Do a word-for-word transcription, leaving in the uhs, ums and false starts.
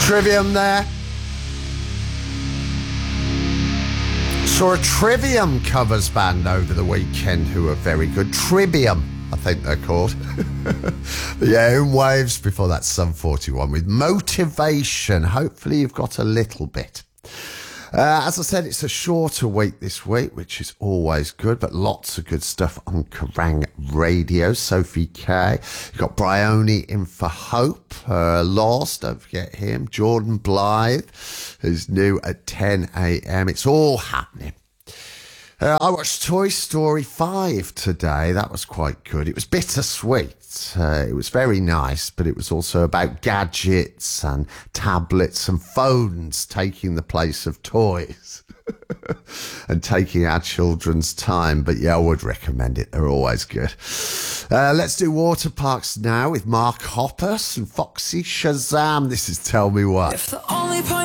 Trivium there. Saw a Trivium covers band over the weekend who are very good. Trivium, I think they're called. Yeah, in Waves. Before that, Sum forty-one with Motivation. Hopefully you've got a little bit. Uh, as I said, it's a shorter week this week, which is always good, but lots of good stuff on Kerrang Radio. Sophie K. You've got Bryony in for Hope. Uh, Lost, don't forget him. Jordan Blythe, who's new at ten a.m. It's all happening. Uh, I watched Toy Story five today. That was quite good. It was bittersweet. Uh, it was very nice, but it was also about gadgets and tablets and phones taking the place of toys and taking our children's time. But yeah, I would recommend it. They're always good. Uh, let's do water parks now with Mark Hoppus and Foxy Shazam. This is Tell Me What. If the only point